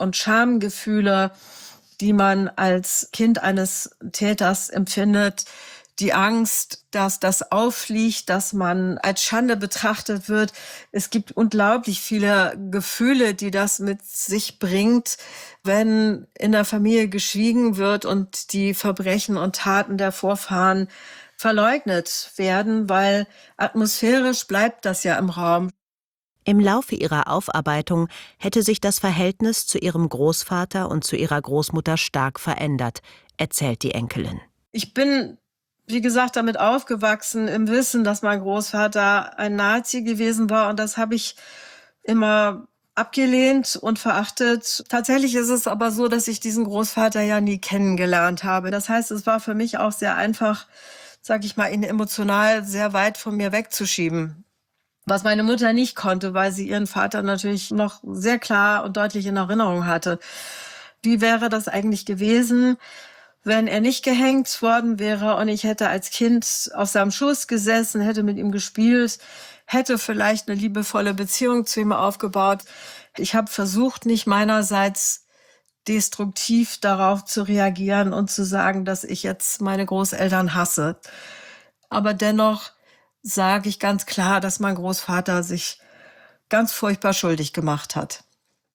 und Schamgefühle, die man als Kind eines Täters empfindet, die Angst, dass das auffliegt, dass man als Schande betrachtet wird. Es gibt unglaublich viele Gefühle, die das mit sich bringt, wenn in der Familie geschwiegen wird und die Verbrechen und Taten der Vorfahren verleugnet werden, weil atmosphärisch bleibt das ja im Raum. Im Laufe ihrer Aufarbeitung hätte sich das Verhältnis zu ihrem Großvater und zu ihrer Großmutter stark verändert, erzählt die Enkelin. Ich bin, wie gesagt, damit aufgewachsen, im Wissen, dass mein Großvater ein Nazi gewesen war. Und das habe ich immer abgelehnt und verachtet. Tatsächlich ist es aber so, dass ich diesen Großvater ja nie kennengelernt habe. Das heißt, es war für mich auch sehr einfach, sag ich mal, ihn emotional sehr weit von mir wegzuschieben. Was meine Mutter nicht konnte, weil sie ihren Vater natürlich noch sehr klar und deutlich in Erinnerung hatte. Wie wäre das eigentlich gewesen, wenn er nicht gehängt worden wäre und ich hätte als Kind auf seinem Schoß gesessen, hätte mit ihm gespielt, hätte vielleicht eine liebevolle Beziehung zu ihm aufgebaut. Ich habe versucht, nicht meinerseits destruktiv darauf zu reagieren und zu sagen, dass ich jetzt meine Großeltern hasse. Aber dennoch sage ich ganz klar, dass mein Großvater sich ganz furchtbar schuldig gemacht hat.